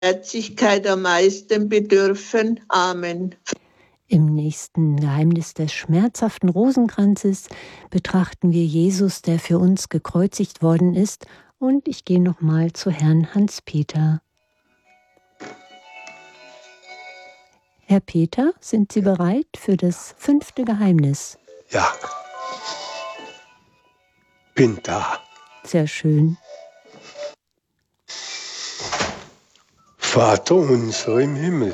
Barmherzigkeit am meisten bedürfen. Amen. Im nächsten Geheimnis des schmerzhaften Rosenkranzes betrachten wir Jesus, der für uns gekreuzigt worden ist. Und ich gehe nochmal zu Herrn Hans-Peter. Herr Peter, sind Sie bereit für das 5. Geheimnis? Ja, bin da. Sehr schön. Vater unser im Himmel,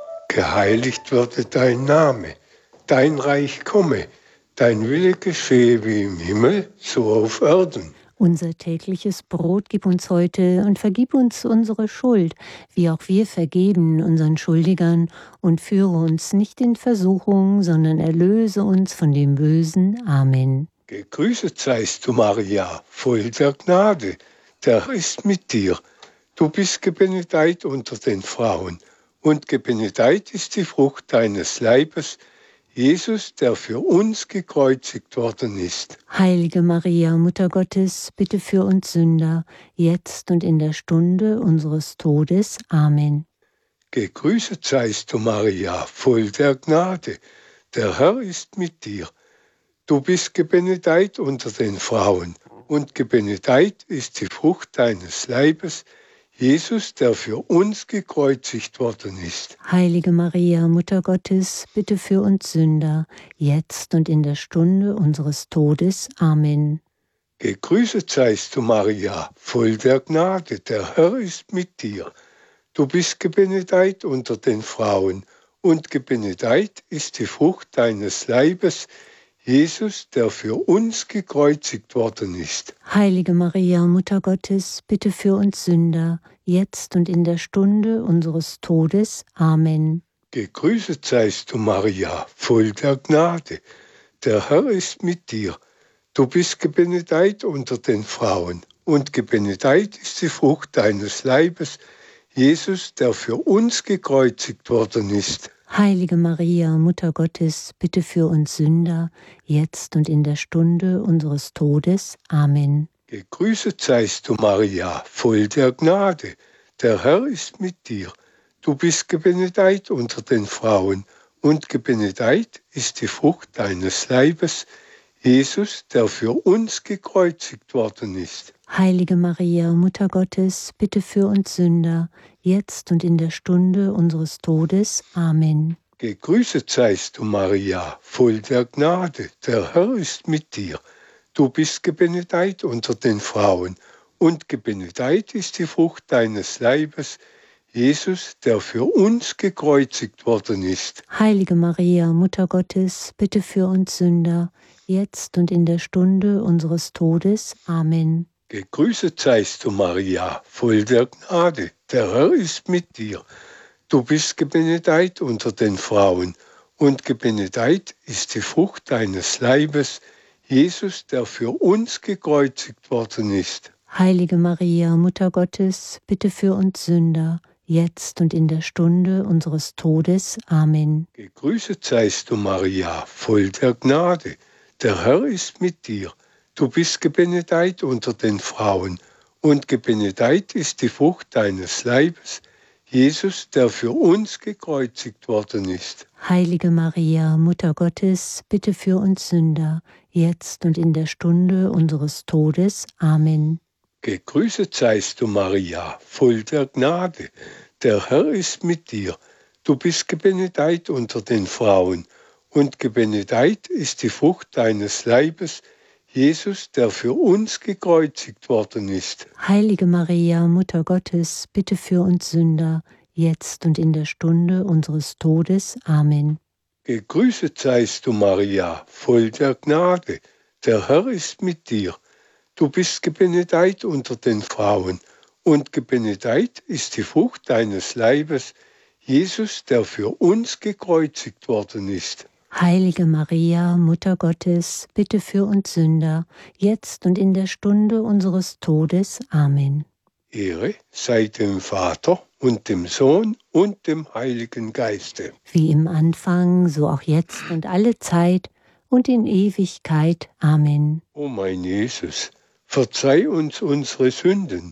geheiligt werde dein Name, dein Reich komme, dein Wille geschehe wie im Himmel, so auf Erden. Unser tägliches Brot gib uns heute und vergib uns unsere Schuld, wie auch wir vergeben unseren Schuldigern, und führe uns nicht in Versuchung, sondern erlöse uns von dem Bösen. Amen. Gegrüßet seist du, Maria, voll der Gnade, der Herr ist mit dir. Du bist gebenedeit unter den Frauen, und gebenedeit ist die Frucht deines Leibes, Jesus, der für uns gekreuzigt worden ist. Heilige Maria, Mutter Gottes, bitte für uns Sünder, jetzt und in der Stunde unseres Todes. Amen. Gegrüßet seist du, Maria, voll der Gnade, der Herr ist mit dir. Du bist gebenedeit unter den Frauen, und gebenedeit ist die Frucht deines Leibes, Jesus, der für uns gekreuzigt worden ist. Heilige Maria, Mutter Gottes, bitte für uns Sünder, jetzt und in der Stunde unseres Todes. Amen. Gegrüßet seist du, Maria, voll der Gnade, der Herr ist mit dir. Du bist gebenedeit unter den Frauen, und gebenedeit ist die Frucht deines Leibes, Jesus, der für uns gekreuzigt worden ist. Heilige Maria, Mutter Gottes, bitte für uns Sünder, jetzt und in der Stunde unseres Todes. Amen. Gegrüßet seist du, Maria, voll der Gnade. Der Herr ist mit dir. Du bist gebenedeit unter den Frauen, und gebenedeit ist die Frucht deines Leibes, Jesus, der für uns gekreuzigt worden ist. Heilige Maria, Mutter Gottes, bitte für uns Sünder, jetzt und in der Stunde unseres Todes. Amen. Gegrüßet seist du, Maria, voll der Gnade. Der Herr ist mit dir. Du bist gebenedeit unter den Frauen, und gebenedeit ist die Frucht deines Leibes, Jesus, der für uns gekreuzigt worden ist. Heilige Maria, Mutter Gottes, bitte für uns Sünder, jetzt und in der Stunde unseres Todes. Amen. Gegrüßet seist du, Maria, voll der Gnade. Der Herr ist mit dir. Du bist gebenedeit unter den Frauen, und gebenedeit ist die Frucht deines Leibes, Jesus, der für uns gekreuzigt worden ist. Heilige Maria, Mutter Gottes, bitte für uns Sünder, jetzt und in der Stunde unseres Todes. Amen. Gegrüßet seist du, Maria, voll der Gnade. Der Herr ist mit dir. Du bist gebenedeit unter den Frauen, und gebenedeit ist die Frucht deines Leibes, Jesus, der für uns gekreuzigt worden ist. Heilige Maria, Mutter Gottes, bitte für uns Sünder, jetzt und in der Stunde unseres Todes. Amen. Gegrüßet seist du, Maria, voll der Gnade. Der Herr ist mit dir. Du bist gebenedeit unter den Frauen, und gebenedeit ist die Frucht deines Leibes, Jesus, der für uns gekreuzigt worden ist. Heilige Maria, Mutter Gottes, bitte für uns Sünder, jetzt und in der Stunde unseres Todes. Amen. Gegrüßet seist du, Maria, voll der Gnade. Der Herr ist mit dir. Du bist gebenedeit unter den Frauen, und gebenedeit ist die Frucht deines Leibes, Jesus, der für uns gekreuzigt worden ist. Heilige Maria, Mutter Gottes, bitte für uns Sünder, jetzt und in der Stunde unseres Todes. Amen. Gegrüßet seist du, Maria, voll der Gnade. Der Herr ist mit dir. Du bist gebenedeit unter den Frauen, und gebenedeit ist die Frucht deines Leibes, Jesus, der für uns gekreuzigt worden ist. Heilige Maria, Mutter Gottes, bitte für uns Sünder, jetzt und in der Stunde unseres Todes. Amen. Ehre sei dem Vater und dem Sohn und dem Heiligen Geiste. Wie im Anfang, so auch jetzt und alle Zeit und in Ewigkeit. Amen. O mein Jesus, verzeih uns unsere Sünden,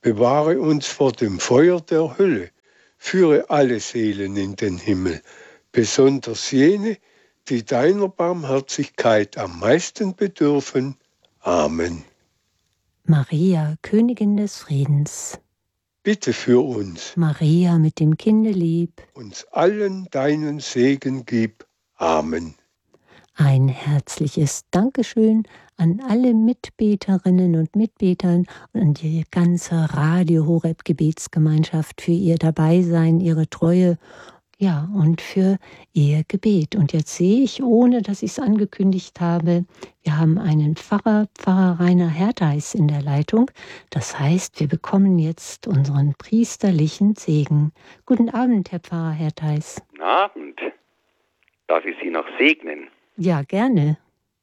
Bewahre uns vor dem Feuer der Hölle. Führe alle Seelen in den Himmel, besonders jene, die deiner Barmherzigkeit am meisten bedürfen. Amen. Maria, Königin des Friedens. Bitte für uns. Maria mit dem Kinde lieb. Uns allen deinen Segen gib. Amen. Ein herzliches Dankeschön an alle Mitbeterinnen und Mitbetern und an die ganze Radio Horeb Gebetsgemeinschaft für ihr Dabeisein, ihre Treue, ja, und für ihr Gebet. Und jetzt sehe ich, ohne dass ich es angekündigt habe, wir haben einen Pfarrer Rainer Hertheis in der Leitung. Das heißt, wir bekommen jetzt unseren priesterlichen Segen. Guten Abend, Herr Pfarrer Hertheis. Guten Abend. Darf ich Sie noch segnen? Ja, gerne.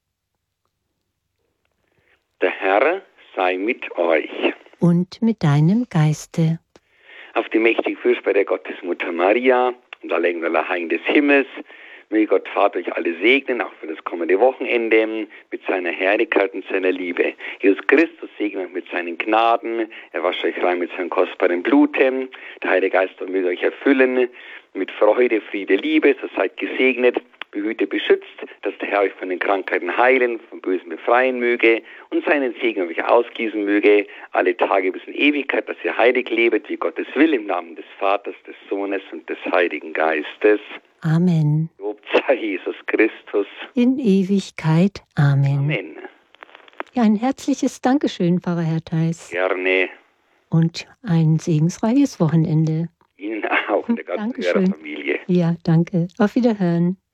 Der Herr sei mit euch. Und mit deinem Geiste. Auf die mächtige Fürsorge der Gottesmutter Maria und alle Engel und alle Heiligen des Himmels, möge Gott Vater euch alle segnen, auch für das kommende Wochenende, mit seiner Herrlichkeit und seiner Liebe. Jesus Christus segne euch mit seinen Gnaden, er wasche euch rein mit seinem kostbaren Blute, der Heilige Geist möge euch erfüllen mit Freude, Friede, Liebe, so seid gesegnet, behüte, beschützt, dass der Herr euch von den Krankheiten heilen, vom Bösen befreien möge und seinen Segen auf euch ausgießen möge, alle Tage bis in Ewigkeit, dass ihr heilig lebet, wie Gottes will, im Namen des Vaters, des Sohnes und des Heiligen Geistes. Amen. Lob sei Jesus Christus. In Ewigkeit. Amen. Amen. Ja, ein herzliches Dankeschön, Pfarrer Hertheis. Gerne. Und ein segensreiches Wochenende. Ihnen auch, der ganzen Dankeschön. Familie. Ja, danke. Auf Wiederhören.